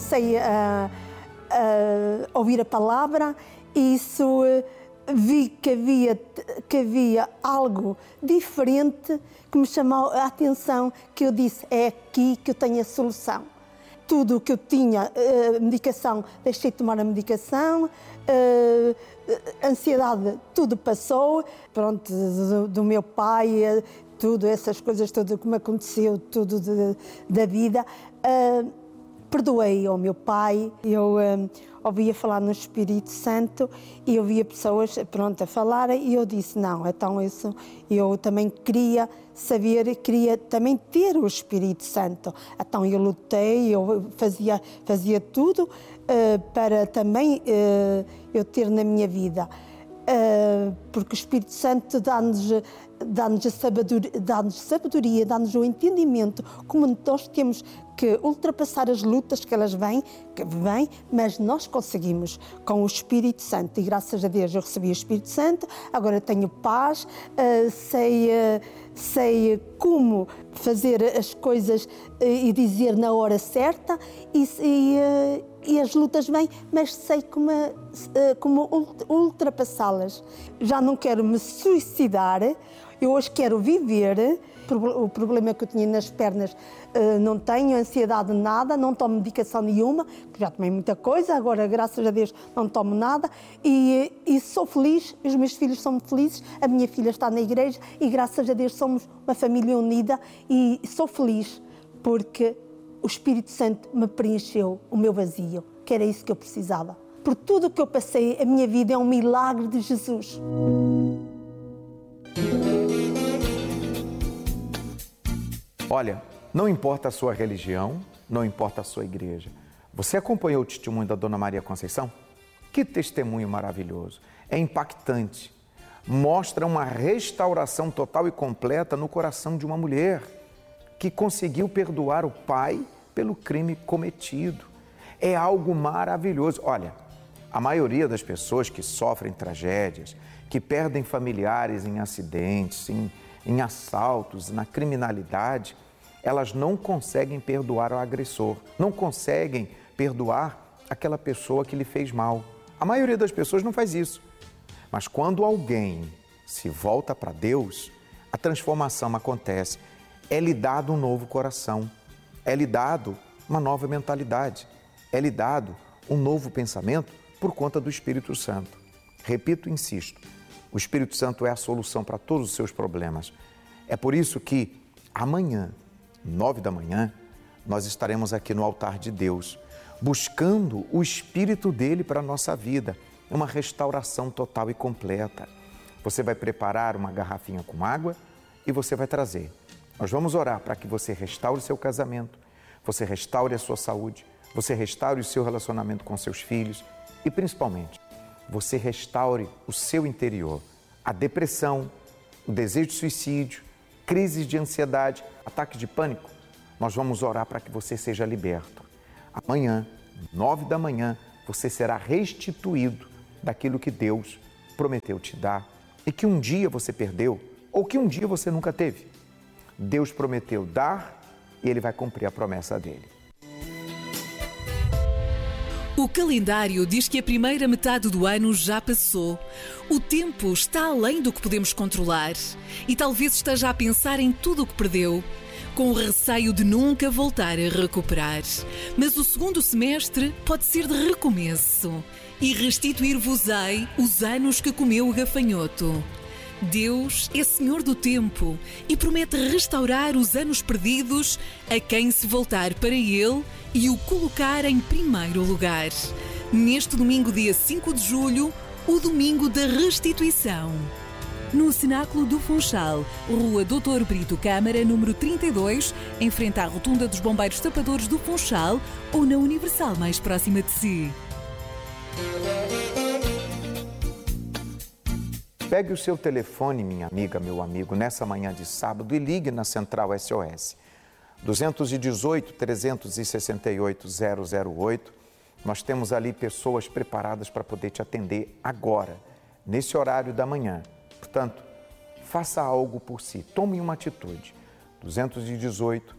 comecei a ouvir a palavra, isso vi que havia algo diferente que me chamou a atenção, que eu disse, é aqui que eu tenho a solução. Tudo o que eu tinha, medicação, deixei de tomar a medicação, ansiedade, tudo passou, pronto, do meu pai, tudo, essas coisas, tudo que me aconteceu, tudo da vida. Perdoei ao meu pai, eu ouvia falar no Espírito Santo e eu via pessoas, pronto, a falar, e eu disse, não, então isso, eu também queria saber, queria também ter o Espírito Santo. Então eu lutei, eu fazia tudo para também eu ter na minha vida. Porque o Espírito Santo dá-nos sabedoria, dá-nos o entendimento, como nós temos que ultrapassar as lutas que elas vêm, mas nós conseguimos com o Espírito Santo. E graças a Deus eu recebi o Espírito Santo, agora tenho paz, sei como fazer as coisas e dizer na hora certa, e as lutas vêm, mas sei como ultrapassá-las. Já não quero me suicidar, eu hoje quero viver. O problema que eu tinha nas pernas não tenho, ansiedade nada, não tomo medicação nenhuma, já tomei muita coisa, agora graças a Deus não tomo nada e sou feliz, os meus filhos são felizes, a minha filha está na igreja e graças a Deus somos uma família unida e sou feliz porque o Espírito Santo me preencheu o meu vazio, que era isso que eu precisava. Por tudo o que eu passei, a minha vida é um milagre de Jesus. Olha, não importa a sua religião, não importa a sua igreja. Você acompanhou o testemunho da Dona Maria Conceição? Que testemunho maravilhoso! É impactante. Mostra uma restauração total e completa no coração de uma mulher que conseguiu perdoar o pai pelo crime cometido. É algo maravilhoso. Olha, a maioria das pessoas que sofrem tragédias, que perdem familiares em acidentes, em assaltos, na criminalidade, elas não conseguem perdoar o agressor, não conseguem perdoar aquela pessoa que lhe fez mal. A maioria das pessoas não faz isso. Mas quando alguém se volta para Deus, a transformação acontece. É-lhe dado um novo coração, é-lhe dado uma nova mentalidade, é-lhe dado um novo pensamento por conta do Espírito Santo. Repito e insisto, o Espírito Santo é a solução para todos os seus problemas. É por isso que amanhã, 9 da manhã, nós estaremos aqui no altar de Deus, buscando o Espírito dele para a nossa vida, uma restauração total e completa. Você vai preparar uma garrafinha com água e você vai trazer. Nós vamos orar para que você restaure o seu casamento, você restaure a sua saúde, você restaure o seu relacionamento com seus filhos e, principalmente, você restaure o seu interior, a depressão, o desejo de suicídio, crises de ansiedade, ataque de pânico. Nós vamos orar para que você seja liberto. Amanhã, 9 da manhã, você será restituído daquilo que Deus prometeu te dar e que um dia você perdeu ou que um dia você nunca teve. Deus prometeu dar e Ele vai cumprir a promessa dele. O calendário diz que a primeira metade do ano já passou. O tempo está além do que podemos controlar e talvez esteja a pensar em tudo o que perdeu, com o receio de nunca voltar a recuperar. Mas o segundo semestre pode ser de recomeço e restituir-vos-ei os anos que comeu o gafanhoto. Deus é Senhor do tempo e promete restaurar os anos perdidos a quem se voltar para Ele e o colocar em primeiro lugar. Neste domingo, dia 5 de julho, o domingo da restituição. No Cenáculo do Funchal, Rua Doutor Brito Câmara, número 32, em frente à Rotunda dos Bombeiros Tapadores do Funchal ou na Universal mais próxima de si. Pegue o seu telefone, minha amiga, meu amigo, nessa manhã de sábado e ligue na Central SOS. 218-368-008. Nós temos ali pessoas preparadas para poder te atender agora, nesse horário da manhã. Portanto, faça algo por si, tome uma atitude.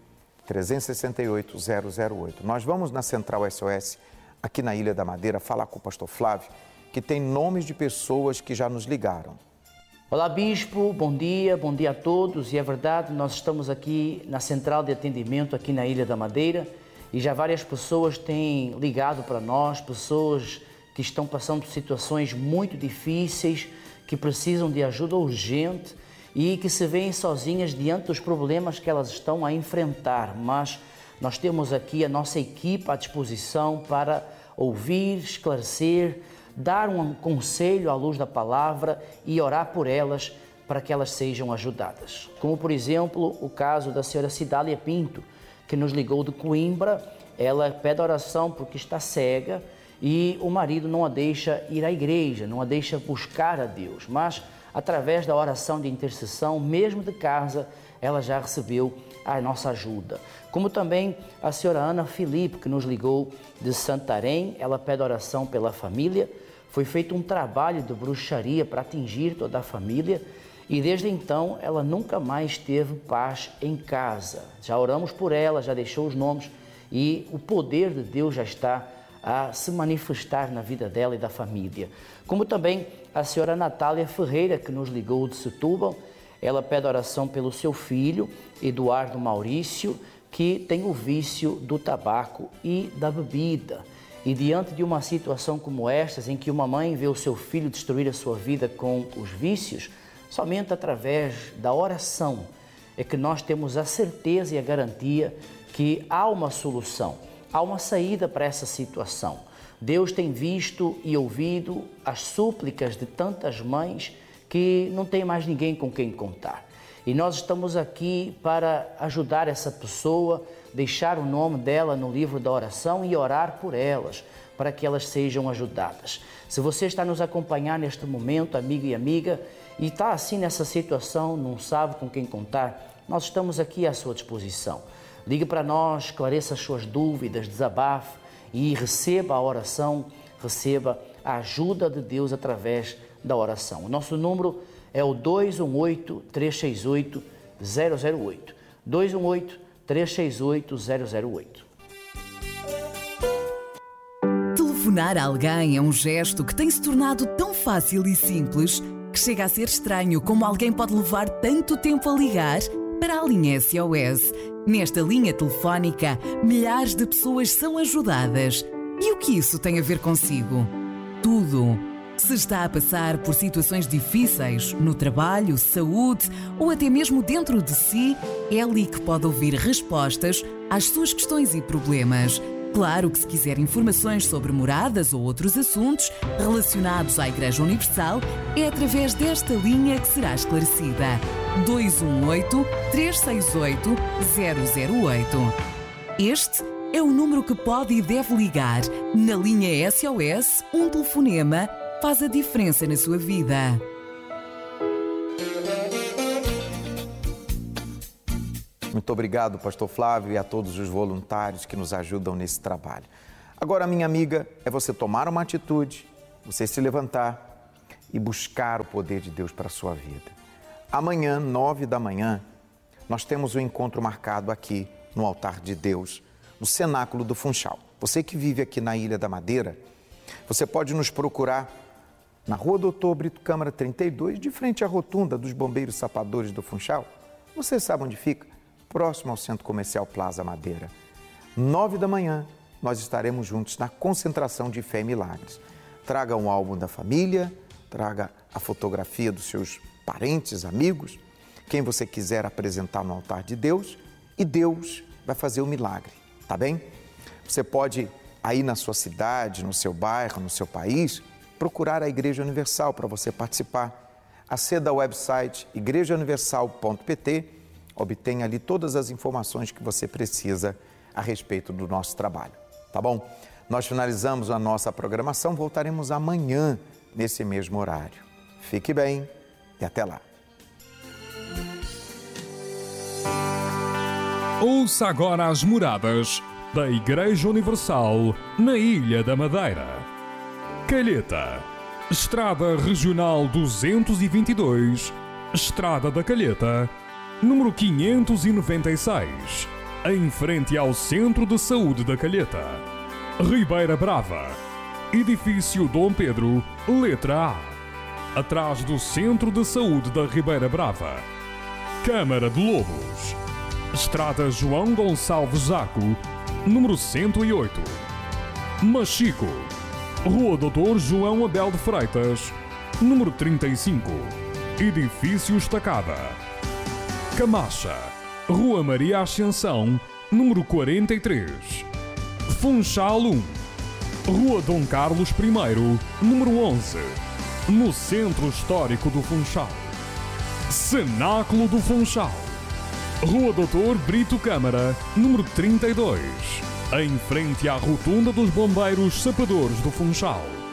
368-008. Nós vamos na Central SOS, aqui na Ilha da Madeira, falar com o pastor Flávio, que tem nomes de pessoas que já nos ligaram. Olá, Bispo, bom dia a todos. E é verdade, nós estamos aqui na Central de Atendimento, aqui na Ilha da Madeira, e já várias pessoas têm ligado para nós, pessoas que estão passando por situações muito difíceis, que precisam de ajuda urgente e que se veem sozinhas diante dos problemas que elas estão a enfrentar. Mas nós temos aqui a nossa equipa à disposição para ouvir, esclarecer, dar um conselho à luz da palavra e orar por elas para que elas sejam ajudadas. Como, por exemplo, o caso da senhora Cidália Pinto, que nos ligou de Coimbra. Ela pede oração porque está cega e o marido não a deixa ir à igreja, não a deixa buscar a Deus. Mas, através da oração de intercessão, mesmo de casa, ela já recebeu a nossa ajuda. Como também a senhora Ana Filipe, que nos ligou de Santarém, ela pede oração pela família. Foi feito um trabalho de bruxaria para atingir toda a família e desde então ela nunca mais teve paz em casa. Já oramos por ela, já deixou os nomes e o poder de Deus já está a se manifestar na vida dela e da família. Como também a senhora Natália Ferreira, que nos ligou de Setúbal, ela pede oração pelo seu filho, Eduardo Maurício, que tem o vício do tabaco e da bebida. E diante de uma situação como esta, em que uma mãe vê o seu filho destruir a sua vida com os vícios, somente através da oração é que nós temos a certeza e a garantia que há uma solução, há uma saída para essa situação. Deus tem visto e ouvido as súplicas de tantas mães que não tem mais ninguém com quem contar. E nós estamos aqui para ajudar essa pessoa, deixar o nome dela no livro da oração e orar por elas, para que elas sejam ajudadas. Se você está nos acompanhar neste momento, amigo e amiga, e está assim nessa situação, não sabe com quem contar, nós estamos aqui à sua disposição. Ligue para nós, esclareça as suas dúvidas, desabafe e receba a oração, receba a ajuda de Deus através da oração. O nosso número é o 218-368-008. 218-368-008. Telefonar a alguém é um gesto que tem se tornado tão fácil e simples que chega a ser estranho como alguém pode levar tanto tempo a ligar para a linha SOS. Nesta linha telefónica, milhares de pessoas são ajudadas. E o que isso tem a ver consigo? Tudo. Se está a passar por situações difíceis no trabalho, saúde ou até mesmo dentro de si, é ali que pode ouvir respostas às suas questões e problemas. Claro que se quiser informações sobre moradas ou outros assuntos relacionados à Igreja Universal, é através desta linha que será esclarecida. 218-368-008. Este é o número que pode e deve ligar. Na linha SOS, um telefonema faz a diferença na sua vida. Muito obrigado, pastor Flávio, e a todos os voluntários que nos ajudam nesse trabalho. Agora, minha amiga, é você tomar uma atitude, você se levantar e buscar o poder de Deus para a sua vida. Amanhã, 9 da manhã, nós temos um encontro marcado aqui no altar de Deus, no Cenáculo do Funchal. Você que vive aqui na Ilha da Madeira, você pode nos procurar na Rua Doutor Brito Câmara 32, de frente à rotunda dos Bombeiros Sapadores do Funchal. Você sabe onde fica? Próximo ao Centro Comercial Plaza Madeira. 9 da manhã, nós estaremos juntos na concentração de fé e milagres. Traga um álbum da família, traga a fotografia dos seus parentes, amigos, quem você quiser apresentar no altar de Deus, e Deus vai fazer o milagre, tá bem? Você pode, aí na sua cidade, no seu bairro, no seu país, procurar a Igreja Universal para você participar. Aceda ao website igrejauniversal.pt, obtenha ali todas as informações que você precisa a respeito do nosso trabalho, tá bom? Nós finalizamos a nossa programação, voltaremos amanhã nesse mesmo horário. Fique bem e até lá. Ouça agora as moradas da Igreja Universal na Ilha da Madeira. Calheta, Estrada Regional 222, Estrada da Calheta, número 596. em frente ao Centro de Saúde da Calheta. Ribeira Brava, Edifício Dom Pedro, letra A, atrás do Centro de Saúde da Ribeira Brava. Câmara de Lobos, Estrada João Gonçalves Zaco, número 108. Machico, Rua Doutor João Abel de Freitas, número 35, Edifício Estacada. Camacha, Rua Maria Ascensão, número 43. Funchal 1, Rua Dom Carlos I, número 11, no Centro Histórico do Funchal. Cenáculo do Funchal, Rua Doutor Brito Câmara, número 32, em frente à Rotunda dos Bombeiros Sapadores do Funchal.